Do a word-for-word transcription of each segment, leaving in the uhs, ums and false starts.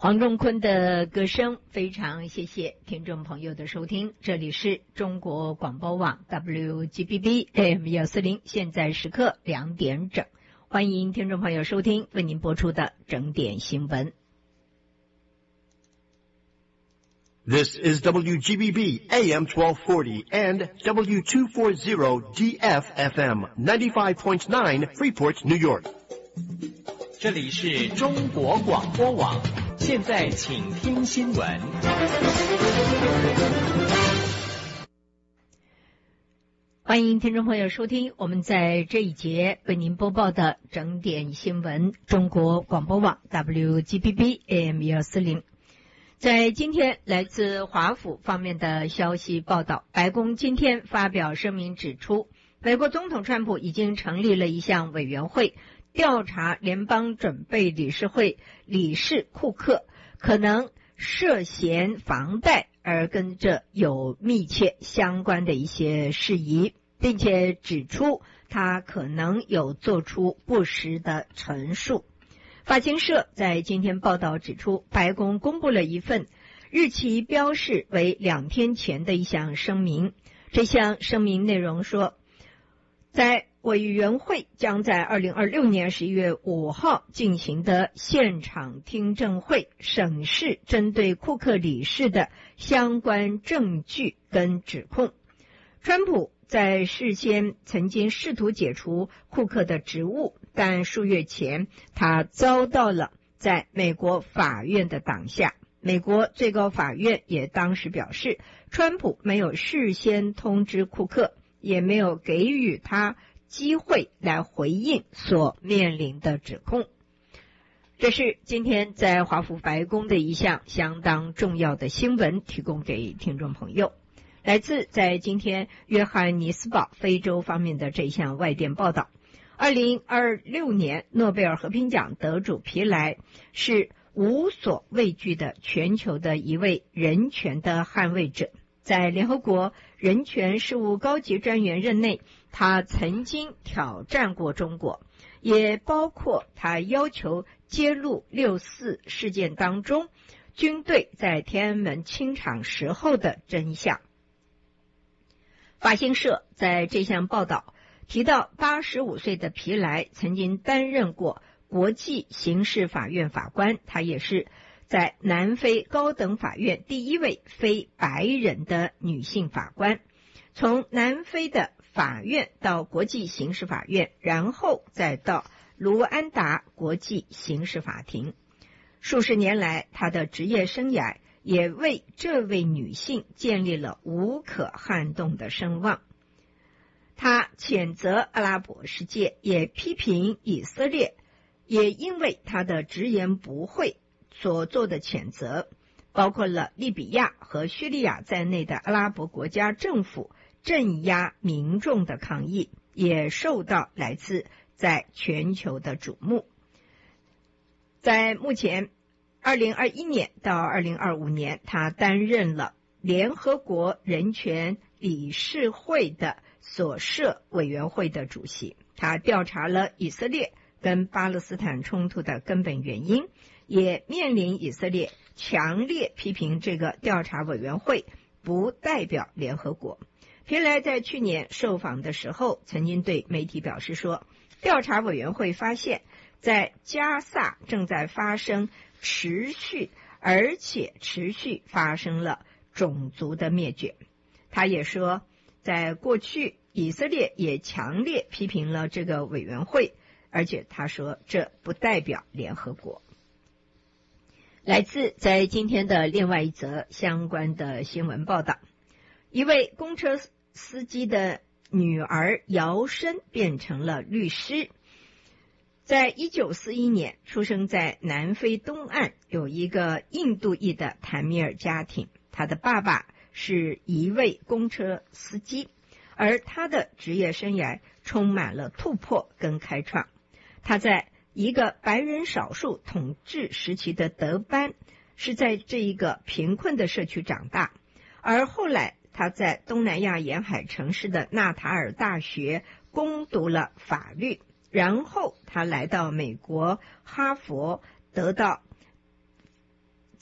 黄仲坤的歌声，非常谢谢听众朋友的收听。这里是中国广播网 W G B B A M 一四零，现在时刻两点整，欢迎听众朋友收听为您播出的整点新闻。 This is W G B B A M twelve forty and W two forty D F F M ninety-five point nine Freeport, New York. 这里是中国广播网，现在请听新闻。 欢迎听众朋友收听我们在这一节为您播报的整点新闻，中国广播网 W G B B A M 一四零。在今天，来自华府方面的消息报道，白宫今天发表声明指出，美国总统川普已经成立了一项委员会，调查联邦准备理事会理事库克可能涉嫌房贷而跟着有密切相关的一些事宜，并且指出他可能有做出不实的陈述。法新社在今天报道指出，白宫公布了一份日期标示为两天前的一项声明。这项声明内容说，在委员会将在二零二六年十一月五号进行的现场听证会，审视针对库克理事的相关证据跟指控。川普在事先曾经试图解除库克的职务，但数月前他遭到了在美国法院的挡下。美国最高法院也当时表示，川普没有事先通知库克，也没有给予他机会来回应所面临的指控。这是今天在华府白宫的一项相当重要的新闻，提供给听众朋友。来自在今天约翰尼斯堡非洲方面的这项外电报道，二零二六年诺贝尔和平奖得主皮莱是无所畏惧的全球的一位人权的捍卫者。在联合国人权事务高级专员任内，他曾经挑战过中国，也包括他要求揭露六四事件当中军队在天安门清场时候的真相。法新社在这项报道提到，八十五岁的皮莱曾经担任过国际刑事法院法官，他也是在南非高等法院第一位非白人的女性法官。从南非的法院到国际刑事法院，然后再到卢安达国际刑事法庭，数十年来她的职业生涯也为这位女性建立了无可撼动的声望。她谴责阿拉伯世界，也批评以色列，也因为她的直言不讳所做的谴责，包括了利比亚和叙利亚在内的阿拉伯国家政府镇压民众的抗议，也受到来自在全球的瞩目。在目前二零二一年到二零二五年，他担任了联合国人权理事会的所设委员会的主席。他调查了以色列跟巴勒斯坦冲突的根本原因，也面临以色列强烈批评这个调查委员会不代表联合国。皮莱在去年受访的时候曾经对媒体表示说，调查委员会发现在加萨正在发生持续而且持续发生了种族的灭绝。他也说，在过去以色列也强烈批评了这个委员会，而且他说这不代表联合国。来自在今天的另外一则相关的新闻报道，一位公车司机的女儿摇身变成了律师。在一九四一年出生在南非东岸有一个印度裔的坦米尔家庭，他的爸爸是一位公车司机，而他的职业生涯充满了突破跟开创。他在一个白人少数统治时期的德班，是在这一个贫困的社区长大，而后来他在东南亚沿海城市的纳塔尔大学攻读了法律，然后他来到美国哈佛，得到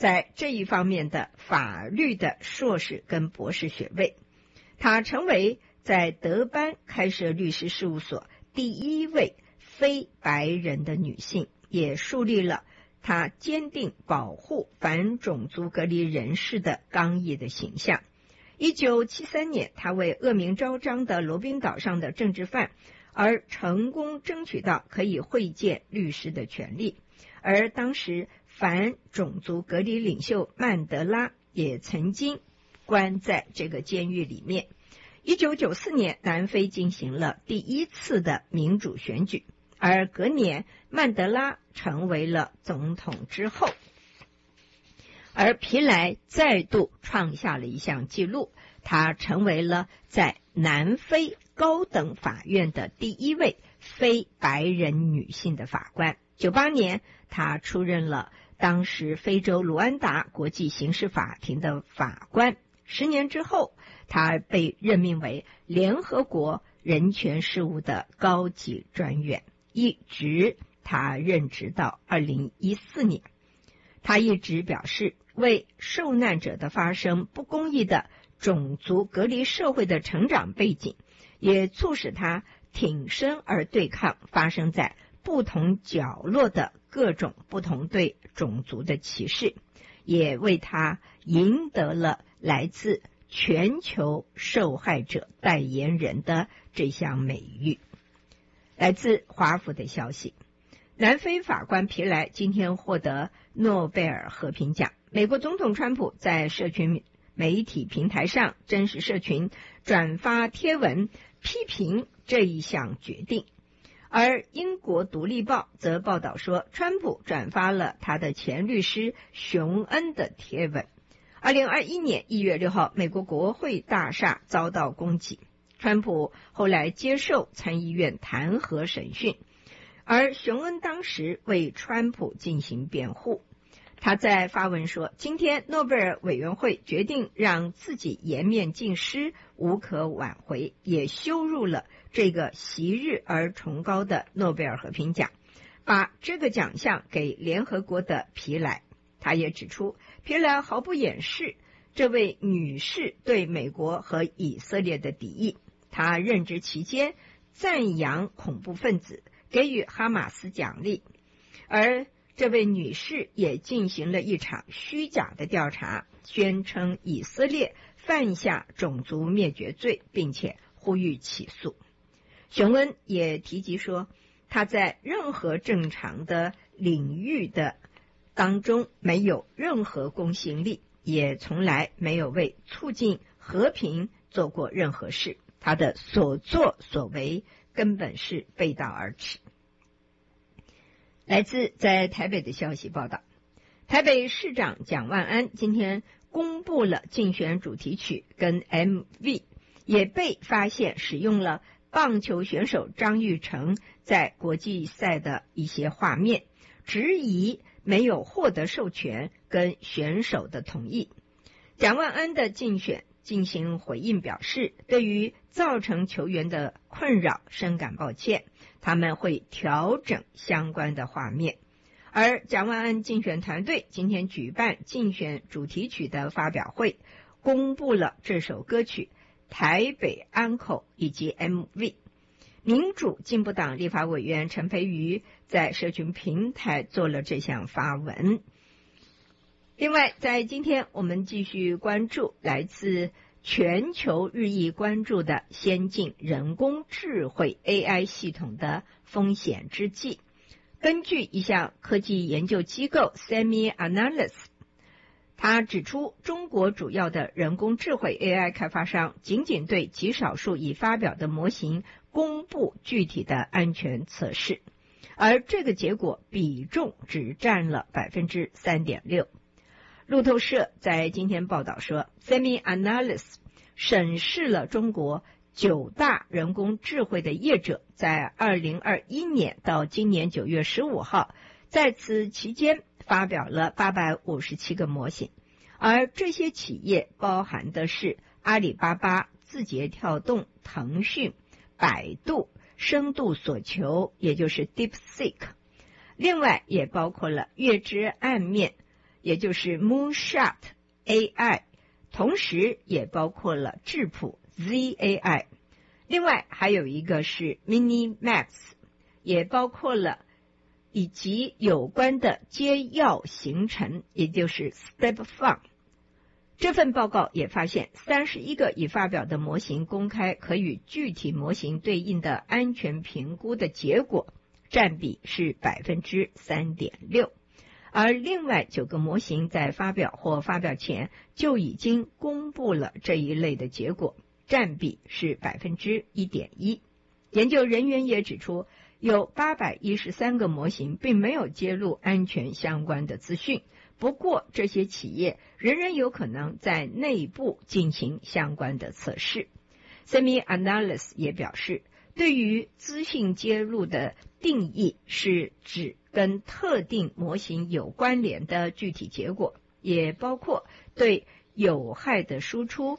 在这一方面的法律的硕士跟博士学位。她成为在德班开设律师事务所第一位非白人的女性，也树立了她坚定保护反种族隔离人士的刚毅的形象。一九七三年，她为恶名昭彰的罗宾岛上的政治犯而成功争取到可以会见律师的权利。而当时反种族隔离领袖曼德拉也曾经关在这个监狱里面。一九九四年，南非进行了第一次的民主选举，而隔年曼德拉成为了总统之后，而皮莱再度创下了一项纪录，他成为了在南非高等法院的第一位非白人女性的法官。九八年，他出任了当时非洲卢安达国际刑事法庭的法官。十年之后，他被任命为联合国人权事务的高级专员，一直他任职到二零一四年。他一直表示，为受难者的发声、不公义的种族隔离社会的成长背景，也促使他挺身而对抗发生在不同角落的各种不同对种族的歧视，也为他赢得了来自全球受害者代言人的这项美誉。来自华府的消息，南非法官皮莱今天获得诺贝尔和平奖。美国总统川普在社群媒体平台上真实社群转发贴文批评这一项决定，而英国独立报则报道说，川普转发了他的前律师熊恩的贴文。二零二一年一月六号，美国国会大厦遭到攻击，川普后来接受参议院弹劾审讯，而熊恩当时为川普进行辩护。他在发文说，今天诺贝尔委员会决定让自己颜面尽失，无可挽回，也羞辱了这个昔日而崇高的诺贝尔和平奖，把这个奖项给联合国的皮莱。他也指出，皮莱毫不掩饰这位女士对美国和以色列的敌意。他任职期间赞扬恐怖分子，给予哈马斯奖励，而这位女士也进行了一场虚假的调查，宣称以色列犯下种族灭绝罪，并且呼吁起诉。熊恩也提及说，他在任何正常的领域的当中没有任何公信力，也从来没有为促进和平做过任何事，他的所作所为根本是背道而驰。来自在台北的消息报道，台北市长蒋万安今天公布了竞选主题曲跟 M V， 也被发现使用了棒球选手张育成在国际赛的一些画面，质疑没有获得授权跟选手的同意。蒋万安的竞选进行回应表示，对于造成球员的困扰深感抱歉，他们会调整相关的画面。而蒋万安竞选团队今天举办竞选主题曲的发表会，公布了这首歌曲台北安口以及 M V。 民主进步党立法委员陈培瑜在社群平台做了这项发文。另外，在今天我们继续关注来自全球日益关注的先进人工智慧 A I 系统的风险之际，根据一项科技研究机构 SemiAnalysis， 他指出，中国主要的人工智慧 A I 开发商仅仅对极少数已发表的模型公布具体的安全测试，而这个结果比重只占了 百分之三点六。路透社在今天报道说， SemiAnalysis 审视了中国九大人工智慧的业者在二零二一年到今年九月十五号在此期间发表了八百五十七个模型，而这些企业包含的是阿里巴巴、字节跳动、腾讯、百度、深度索求，也就是 DeepSeek， 另外也包括了月之暗面、 也就是 Moonshot A I， 同时也包括了质谱 Z A I。 另外还有一个是 Minimax， 也包括了以及有关的接要形成，也就是 StepFun。 这份报告也发现三十一个已发表的模型公开可与具体模型对应的安全评估的结果，占比是 百分之三点六， 而另外九个模型在发表或发表前就已经公布了这一类的结果，占比是 百分之一点一。 研究人员也指出，有八百一十三个模型并没有揭露安全相关的资讯，不过这些企业仍然有可能在内部进行相关的测试。 SemiAnalysis 也表示，对于资讯揭露的定义是指跟特定模型有关联的具体结果，也包括对有害的输出